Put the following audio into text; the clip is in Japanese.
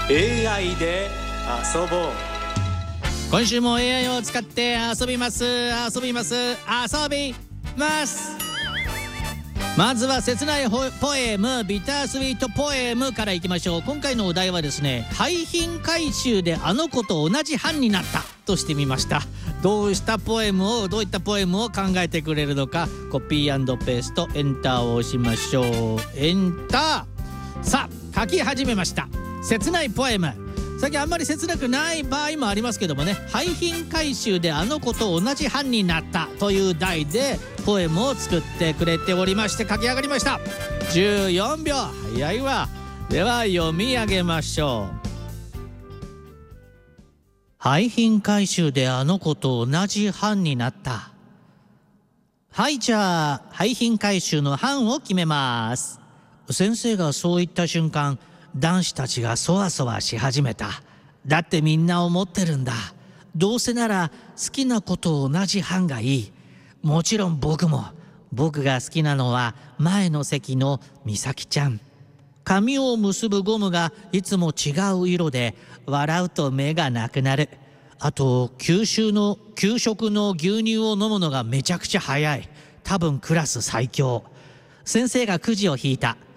AI で遊ぼう。 今週も AI を使って遊びます。まずは切ないポエム、ビタースイートポエムからいきましょう。今回のお題はですね、廃品回収であの子と同じ班になったとしてみました。どういったポエムを考えてくれるのか、コピー&ペースト、エンターを押しましょう。エンター。さあ書き始めました。切ないポエム。最近あんまり切なくない場合もありますけどもね、廃品回収であの子と同じ班になったという題でポエムを作ってくれておりまして、書き上がりました。14秒、早いわ。では読み上げましょう。廃品回収であの子と同じ班になった。はい、じゃあ廃品回収の班を決めます。先生がそう言った瞬間、男子たちがそわそわし始めた。だってみんな思ってるんだ。どうせなら好きな子と同じ班がいい。もちろん僕も。僕が好きなのは前の席の美咲ちゃん。髪を結ぶゴムがいつも違う色で笑うと目がなくなる。あと給食の牛乳を飲むのがめちゃくちゃ早い。多分クラス最強。先生がくじを引いた。